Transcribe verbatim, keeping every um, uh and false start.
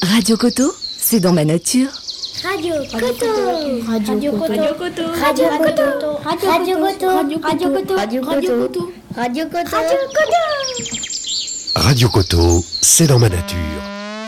Radio Koto, c'est dans ma nature. Radio Koto. Radio Koto. Radio Koto. Radio Koto. Radio Koto. Radio Koto. Radio Koto. Radio Koto. Radio Koto, c'est dans ma nature.